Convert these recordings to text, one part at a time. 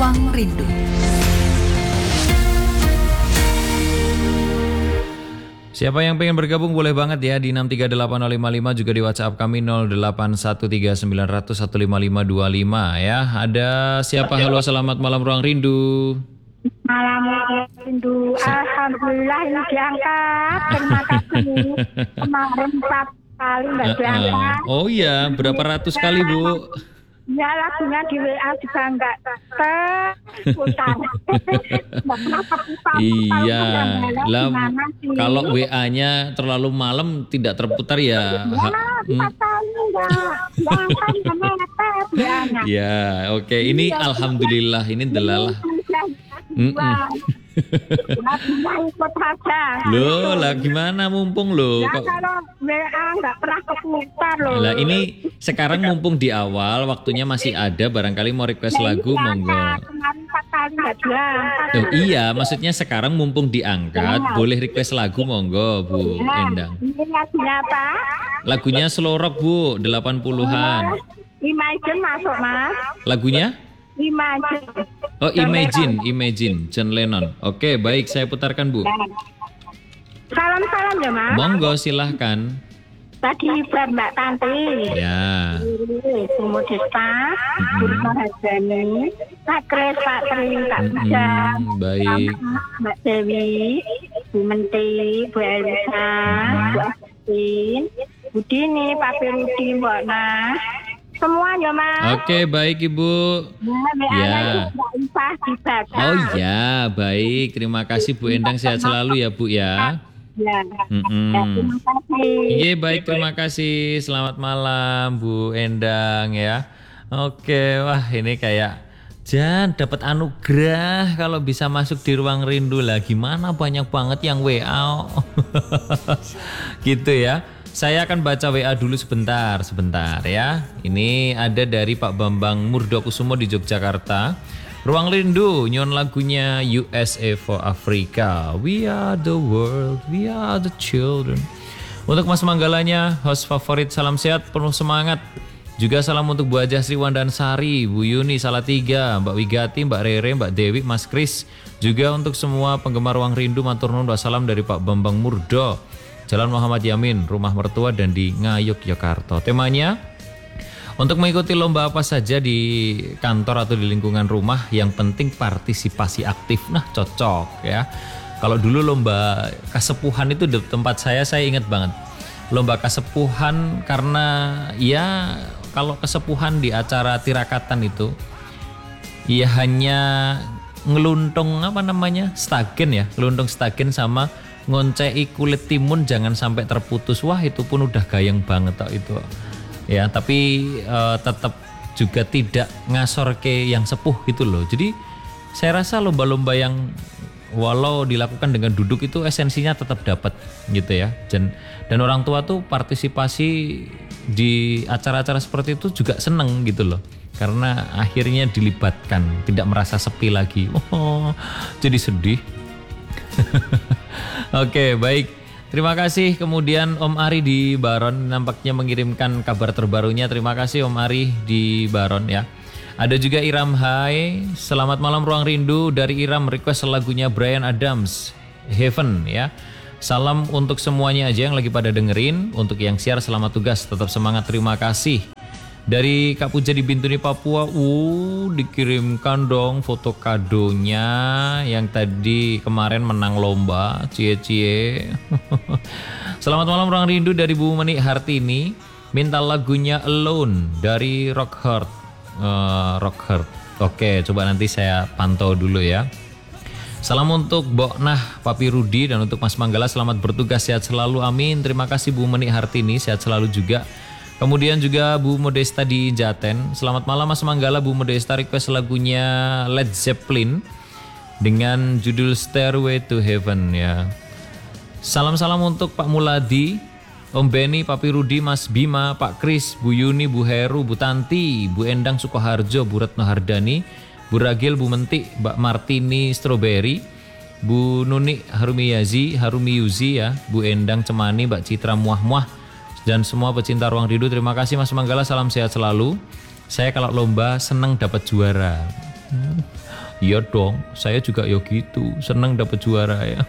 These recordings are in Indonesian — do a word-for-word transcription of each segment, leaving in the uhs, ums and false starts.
Ruang Rindu. Siapa yang pengen bergabung boleh banget ya di enam tiga delapan nol lima lima, juga di WhatsApp kami nol delapan satu tiga sembilan nol nol satu lima lima dua lima ya. Ada siapa? Halo, selamat malam Ruang Rindu. Malam Rindu. Alhamdulillah ini diangkat. Terima kasih. Kemarin empat kali nggak diangkat. Oh iya, berapa ratus kali Bu? Ya lagunya di W A juga nggak terputar. Iya, lah kalau W A-nya terlalu malam tidak terputar ya. Ya, oke. Ini alhamdulillah, ini delalah. Loh, lah gimana mumpung loh? Ya, kalau W A nggak pernah keputar loh. Lah ini sekarang mumpung di awal, waktunya masih ada, barangkali mau request lagu monggo. Tuh, iya, maksudnya sekarang mumpung diangkat, boleh request lagu monggo Bu Endang. Ini lagunya apa? Lagunya slow rock Bu, delapan puluhan. Imagine masuk Mas. Lagunya? Imagine. Oh, Imagine, Imagine, John Lennon. Oke, baik, saya putarkan Bu. Salam-salam ya Mas. Monggo silahkan. Tadi buat Mbak Tanti. Ya. Bu Modesta, Bu Mahardani, Pak Kris, Pak Tri, Pak Puja. Baik. Mbak Dewi, Bu Menti, Bu Elisa, Bu Agustin, Bu Dini, Pak Pirudi, Mbak Nah. Semuanya Mas. Oke, baik Ibu. Ya. Oh ya, baik. Terima kasih Bu Endang, sehat selalu ya Bu ya. Ya. Mm-mm. Iya, baik, terima kasih. Selamat malam Bu Endang ya. Oke, wah ini kayak Jan dapat anugerah kalau bisa masuk di Ruang Rindu lah. Gimana banyak banget yang W A. Gitu ya. Saya akan baca W A dulu sebentar, sebentar ya. Ini ada dari Pak Bambang Murdokusumo di Yogyakarta. Ruang Rindu, nyon lagunya U S A for Africa. We are the world, we are the children. Untuk Mas Manggalanya, host favorit, salam sehat, penuh semangat. Juga salam untuk Bu Ajah Sriwan dan Sari, Bu Yuni Salatiga, Mbak Wigati, Mbak Rere, Mbak Dewi, Mas Kris. Juga untuk semua penggemar Ruang Rindu, matur nuwun wassalam dari Pak Bambang Murdo. Jalan Muhammad Yamin, Rumah Mertua dan di Ngayog, Yogyakarta. Temanya, untuk mengikuti lomba apa saja di kantor atau di lingkungan rumah, yang penting partisipasi aktif. Nah, cocok ya. Kalau dulu lomba kasepuhan itu di tempat saya, saya ingat banget. Lomba kasepuhan karena ya kalau kesepuhan di acara tirakatan itu, ya hanya ngeluntung apa namanya, stagen ya, ngeluntung stagen sama ngoncei kulit timun jangan sampai terputus. Wah itu pun udah gayeng banget toh itu ya, tapi uh, tetap juga tidak ngasor ke yang sepuh gitu loh. Jadi saya rasa lomba-lomba yang walau dilakukan dengan duduk itu esensinya tetap dapat gitu ya. Dan, dan orang tua tuh partisipasi di acara-acara seperti itu juga seneng gitu loh, karena akhirnya dilibatkan, tidak merasa sepi lagi. Oh, jadi sedih. Oke, baik. Terima kasih. Kemudian Om Ari di Baron nampaknya mengirimkan kabar terbarunya. Terima kasih Om Ari di Baron ya. Ada juga Iram, hai. Selamat malam Ruang Rindu. Dari Iram request lagunya Bryan Adams, Heaven ya. Salam untuk semuanya aja yang lagi pada dengerin. Untuk yang siar selamat tugas, tetap semangat, terima kasih. Dari Kak Puja di Bintuni Papua, uh, dikirimkan dong foto kadonya yang tadi kemarin menang lomba, cie-cie. Selamat malam Ruang Rindu dari Bu Meni Hartini, minta lagunya Alone dari Rock Heart. Uh, Rock Heart. Oke, coba nanti saya pantau dulu ya. Salam untuk Mbok Nah, Papi Rudi, dan untuk Mas Manggala selamat bertugas, sehat selalu, amin. Terima kasih Bu Meni Hartini, sehat selalu juga. Kemudian juga Bu Modesta di Jaten. Selamat malam Mas Manggala, Bu Modesta request lagunya Led Zeppelin dengan judul Stairway to Heaven ya. Salam-salam untuk Pak Muladi, Om Beni, Papi Rudi, Mas Bima, Pak Kris, Bu Yuni, Bu Heru, Bu Tanti, Bu Endang Sukoharjo, Bu Retno Hardani, Bu Ragil, Bu Menti, Mbak Martini Strawberry, Bu Nuni Harumi Yazi, Harumi Yuzi ya, Bu Endang Cemani, Mbak Citra Muah-Muah, dan semua pecinta Ruang Rindu. Terima kasih Mas Manggala, salam sehat selalu. Saya kalau lomba senang dapat juara. Iya dong, saya juga yo gitu, senang dapat juara ya.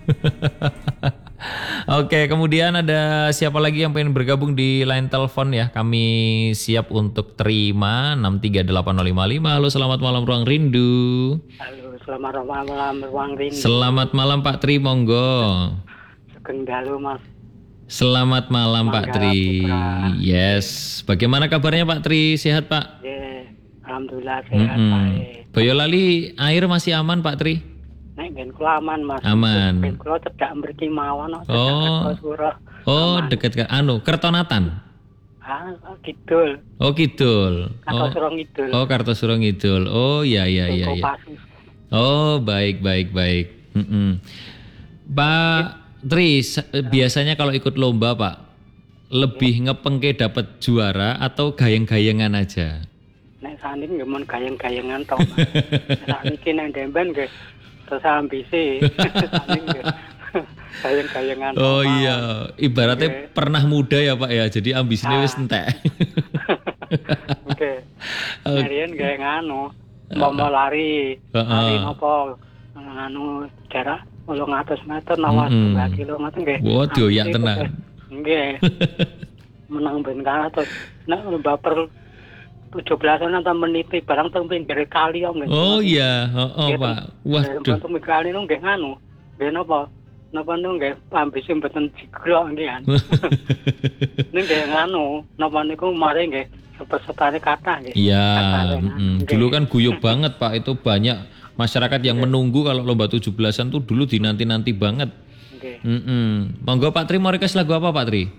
Oke, kemudian ada siapa lagi yang pengen bergabung di line telepon ya? Kami siap untuk terima enam tiga delapan nol lima lima. Halo, selamat malam Ruang Rindu. Halo, selamat malam Ruang Rindu. Selamat malam Pak Tri, monggo. Sugeng dalu Mas. Selamat malam Pak Tri. Putra. Yes, bagaimana kabarnya Pak Tri? Sehat Pak? Yeah. Alhamdulillah sehat Mm-mm. baik. Boyolali air masih aman Pak Tri? Nek ben kula aman Mas. Aman. Ben kula cedak mriki mawon kok Oh. Kertosuro. Oh, dekat ke anu Kertonatan. Ah, kidul. Oh, Kidul. Oh, Kartosuro ngidul. oh Kartosuro Ngidul. Oh, iya iya iya Toko iya. Pasus. Oh, baik baik baik. Mm-mm. Pak Tri, sa- biasanya kalau ikut lomba Pak, lebih ngepengke dapat juara atau gayeng-gayengan aja? Nek sanin nggih mun gayeng-gayengan to Mas. Sakniki nang Demben nggih terus ambisi. Sanin nggih. Gayeng-gayengan. Oh to, iya, ibaratnya Oke. pernah muda ya Pak ya, jadi ambisinya wis Ah. entek. Oke. Oke. Nyarian gawe nganu, mau lari, Heeh. lari nopo, nganu jarak wolung atus meter nawas Mm-mm. dua kilo ngoten nggih. Waduh, ya Ambisi tenan. kok, Nggih. Menang ben kalah terus nek baper tujuh belasan atau menit barang teng pinggir kali om nggih. Oh iya, oh, oh Nggih, Pak. teng- Waduh. teng pinggir kali nu nggih nganu. Nggih napa? Napa nu nggih ambisi mboten digrok nggih kan. Ning nggih nganu, napa niku mari nggih pesertane kathah nggih. Iya, Kathah, mm-mm. nggih. dulu kan guyup banget Pak, itu banyak masyarakat yang menunggu kalau lomba tujuh belasan tuh dulu dinanti-nanti banget. Nggih. Mm-mm. Monggo Pak Tri mau request lagu apa Pak Tri?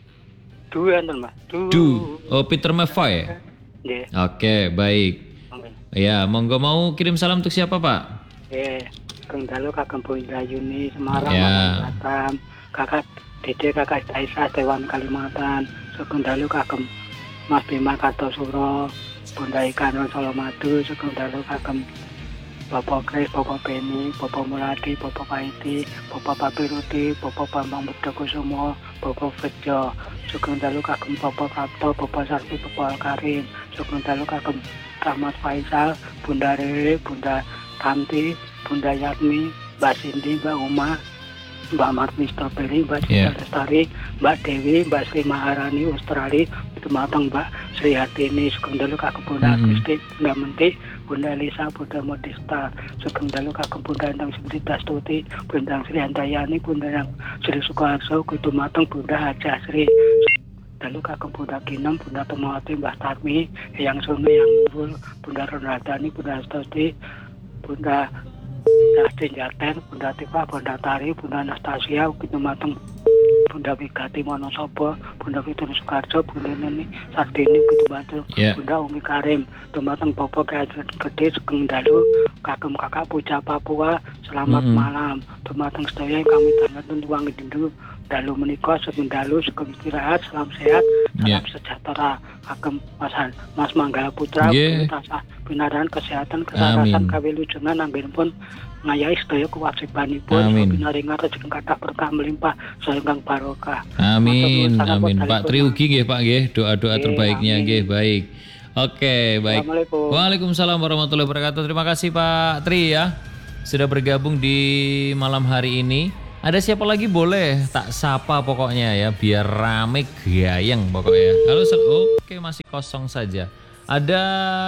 Du enten Mas. Du. Du, oh Peter Mafoy. Nggih. Oke, baik. Nggih. Ya, monggo mau kirim salam untuk siapa Pak? Nggih. Kang dalu Kakang Bu Indrayuni Semarang, Ya. Batam, Kakak Dede Kakak Daisa Dewan Kalimantan, Sugeng dalu Kakang Mas Bima Kartosuro, Bunda Ikan Solomadu, Sugeng dalu Kakang Bapak Kris, Bapak Beni, Bapak Muladi, Bapak Paiti, Bapak Papiruti, Bapak Bambang Budakusumo, Bapak Bejo, Sugeng dalu Kakang Bapak Kapto, Bapak Sarti, Bapak Karim, Sugeng dalu Kakang Rahmat Faisal, Bunda Rere, Bunda Tanti, Bunda Yatmi, Mbak Cindy, Mbak Uma, Mbak Martini Strawberry, Mbak Cita Yeah. Lestari, Mbak Dewi, Mbak Sri Maharani Australia, itu matang Mbak Sri Hartini, Sugeng dalu Kakang Bunda Mm-mm. Kristi, Bunda Menti, Bunda Lisa, Bunda Modista, Sugeng dalu Kakang Bunda Endang Sri Dastuti, Bunda Sri Handayani, Bunda yang Sri Sukoharso, itu matang Bunda Haja Sri, dalu Kakang Bunda Kinem, Bunda Tomawati, Mbak Tarmi, Yang Sumi, Yang Nurul, Bunda Ronaldani, Bunda Astuti, Bunda Justin Jaten, Bunda Tifa, Bunda Tari, Bunda Anastasia, Uki Mateng, Bunda Wigati Monosobo, Bunda Fitri Soekarjo, Bunda Neni Sardini, Uki Batu, Ya. Bunda Umi Karim, Tumateng Popo Kajian Gede, Sugeng Dalu, Kagem Kakak Puja Papua, Selamat Mm-mm. Malam, Tumateng Sedaya yang kami tangan Tuang Dindu, Dalu menikah, Sugeng Dalu, Sugeng Istirahat, Salam Sehat, Ya. Salam Sejahtera, Kagem Mas, Mas Manggala Putra, Nggih. Putra Binaran Kesehatan, Kesarasan, Amin. Kawilujengan, Anggenipun ngayahi sedaya kewajibanipun, Amin. binaringan rezeki kathah berkah melimpah, sayang barokah. Amin, Matur nuwun, amin. sangat Pak Tri ugi nggih Pak nggih, doa-doa Nggih, terbaiknya amin. nggih, baik. Oke, baik. Assalamualaikum. Waalaikumsalam warahmatullahi wabarakatuh. Terima kasih Pak Tri ya sudah bergabung di malam hari ini. Ada siapa lagi boleh tak sapa pokoknya ya biar rame gayeng pokoknya. Halo, Sel- oke masih kosong saja. Ada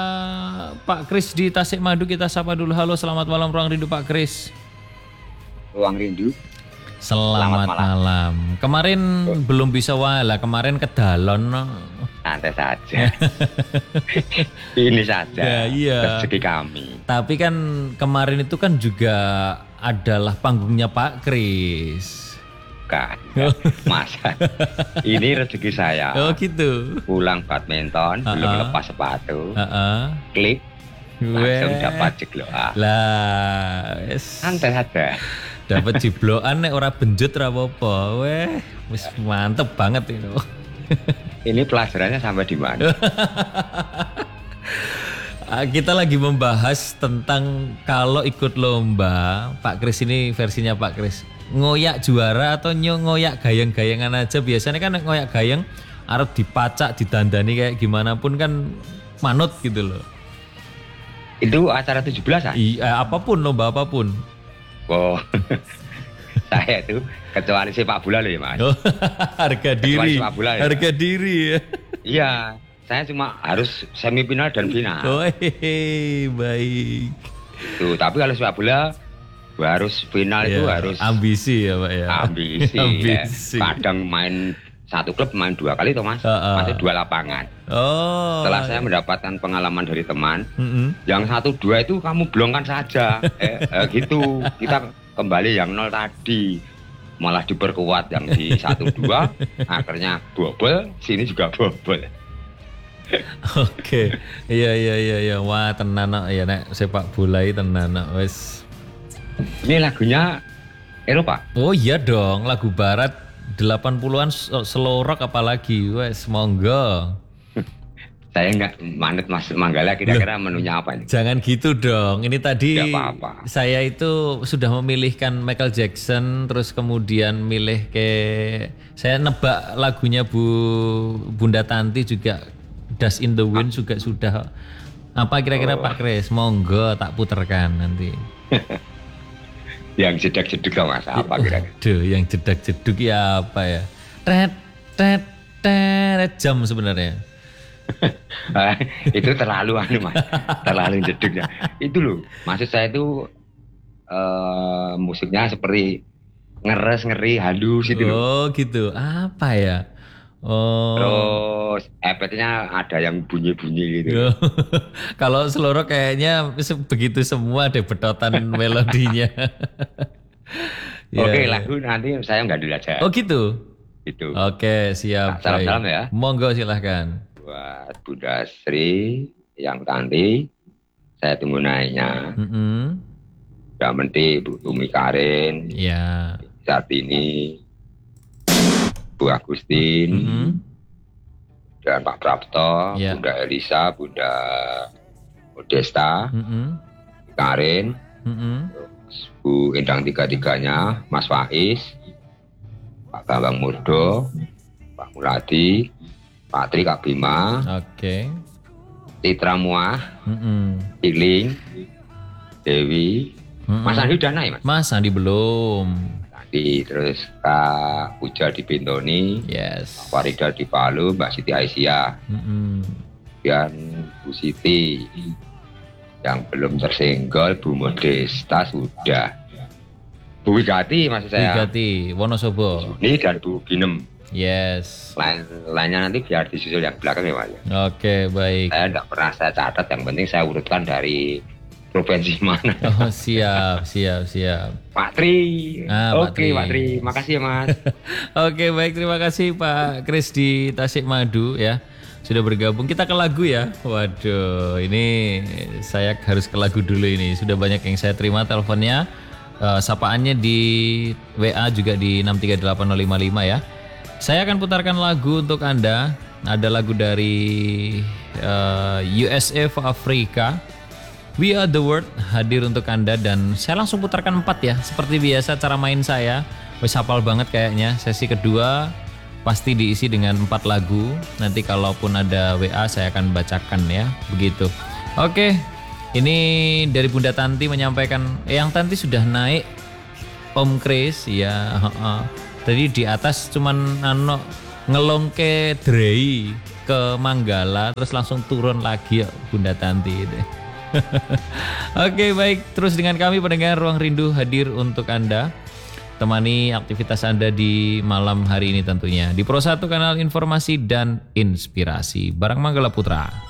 Pak Kris di Tasikmadu, kita sapa dulu. Halo, selamat malam Ruang Rindu Pak Kris. Ruang Rindu. Selamat, Selamat malam. Kemarin belum bisa wala, kemarin ke Dalon. Santai saja. Ini saja Ya, iya. rezeki kami. Tapi kan kemarin itu kan juga adalah panggungnya Pak Kris. Bukan. Masa. Ini rezeki saya. Oh gitu. Pulang badminton, belum Uh-uh. lepas sepatu. Heeh. Klik, langsung Weh. dapat jegloan. Lah, wis Santai saja. dapat jiblokan nek ora benjut ora apa-apa. Weh, wis mantep banget itu. Ini pelajarannya sampai di mana? Ah, kita lagi membahas tentang kalau ikut lomba, Pak Kris ini versinya Pak Kris. Ngoyak juara atau nyo ngoyak gayeng-gayengan aja. Biasanya kan nek ngoyak gayeng arep dipacak, didandani kayak gimana pun kan manut gitu loh. Itu acara tujuh belas ah? Iya, apapun lomba apapun. Oh. Saya itu kecuali sepak bola loh ya Mas. Oh, harga Kecuali diri. sepak bola ya. Harga diri ya. Iya, saya cuma harus semifinal dan final. Oh, hehehe, baik. Tuh, tapi kalau sepak bola harus final itu Ya, harus ambisi ya Pak ya. ambisi. Ambisi. Ya. Kadang main satu klub main dua kali toh Mas. Uh-uh. Masih dua lapangan. Oh. Setelah saya mendapatkan pengalaman dari teman, Mm-mm. yang satu dua itu kamu blongkan saja, eh, eh, gitu. Kita kembali yang nol tadi, malah diperkuat yang di satu dua, akhirnya bobol, sini juga bobol. Oke, iya iya iya iya, wah tenan kok ya nek sepak bola iki tenan kok wis. Ini lagunya Eropa. Oh iya dong, lagu barat delapan puluhan s- slow rock apalagi, wes monggo. Saya nggak manut Mas Manggala, kira-kira menunya apa ini? Jangan gitu dong. Ini tadi Nggak apa-apa. saya itu sudah memilihkan Michael Jackson, terus kemudian milih ke saya nebak lagunya Bu Bunda Tanti juga, Dust in the Wind juga sudah. Apa kira-kira Oh. Pak Kris? Monggo tak puterkan nanti. Yang jedek-jedek dong Mas, apa kira-kira? Aduh, yang jedak-jeduk ya apa ya? Tet tet tet jam sebenarnya. Itu terlalu anu Mas, terlalu jedek ya. Itu loh, maksud saya itu eh, musiknya seperti ngeres, ngeri, halus itu loh. Oh gitu. Apa ya? Oh. Terus efeknya ada yang bunyi-bunyi gitu. Kalau seluruh kayaknya se- begitu semua deh betotan melodinya. Ya. Oke, lagu nanti saya nggak dulu aja. Oh gitu. Itu Oke, siap. Nah, salam-salam baik. ya. Monggo silahkan. buat Bunda Sri yang Tanti, saya tunggu naiknya. Mm-mm. Udah menti Bu Umi Karin, Ya. saat ini Bu Agustin, Mm-mm. dan Pak Prapto, Ya. Bunda Elisa, Bunda Modesta, Mm-mm. Karin, Mm-mm. Bu Endang tiga-tiganya, Mas Faiz, Pak Bambang Murdo, Pak Muladi, Pak Tri Kak Bima, Oke. Citra Muah, Mm-mm. Iling, Dewi, Mm-mm. Mas Andi udah naik Mas? Mas Andi belum. Andi, terus Kak Puja di Bintoni, Yes. Pak Farida di Palu, Mbak Siti Aisyah, Mm-mm. dan Bu Siti. Yang belum tersenggol Bu Modesta sudah. Bu Wigati maksud saya. Wigati Wonosobo. Ini dan Bu Ginem. Yes. Lain, lainnya nanti biar disusul yang belakang ya Mas. Oke, baik. Saya tidak pernah saya catat, yang penting saya urutkan dari provinsi mana. Oh, siap, siap, siap. Pak Tri. Ah, Pak Oke Tri. Pak Tri, makasih ya Mas. Oke, baik, terima kasih Pak Kris di Tasikmadu ya. Sudah bergabung. Kita ke lagu ya. Waduh, ini saya harus ke lagu dulu ini. Sudah banyak yang saya terima teleponnya. Eh, sapaannya di W A juga di enam tiga delapan nol lima lima ya. Saya akan putarkan lagu untuk Anda. Ada lagu dari eh, U S A for Africa. We Are The World hadir untuk Anda dan saya langsung putarkan empat ya. Seperti biasa cara main saya. Wes hafal banget kayaknya. Sesi kedua pasti diisi dengan empat lagu. Nanti kalaupun ada W A saya akan bacakan ya. Begitu. Oke. Ini dari Bunda Tanti menyampaikan. Eh, yang Tanti sudah naik. Om Kris ya. heeh. Tadi di atas cuman ano ngelongke drei ke Manggala terus langsung turun lagi ya Bunda Tanti itu. Oke, baik, terus dengan kami pendengar Ruang Rindu hadir untuk Anda, temani aktivitas Anda di malam hari ini tentunya di Pro satu kanal informasi dan inspirasi bareng Manggala Putra.